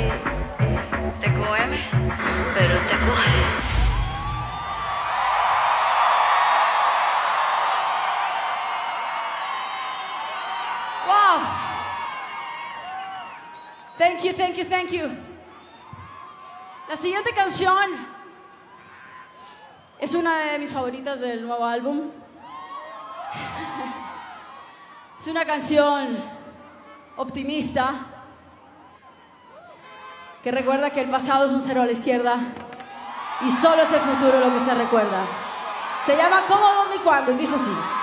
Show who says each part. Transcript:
Speaker 1: TQM, pero te coge.
Speaker 2: Wow. Thank you, thank you, thank you. La siguiente canción es una de mis favoritas del nuevo álbum. Es una canción optimista que recuerda que el pasado es un cero a la izquierda y solo es el futuro lo que se recuerda. Se llama ¿Cómo, dónde y cuándo? Y dice así.